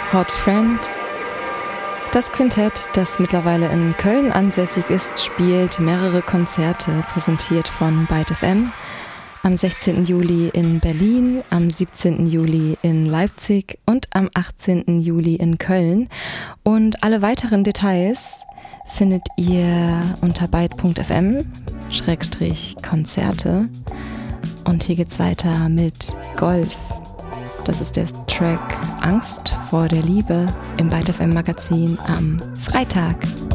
Hot Friend. Das Quintett, das mittlerweile in Köln ansässig ist, spielt mehrere Konzerte, präsentiert von Byte FM. Am 16. Juli in Berlin, am 17. Juli in Leipzig und am 18. Juli in Köln. Und alle weiteren Details findet ihr unter byte.fm/Konzerte. Und hier geht's weiter mit Golf. Das ist der Track Angst vor der Liebe im Byte FM Magazin am Freitag.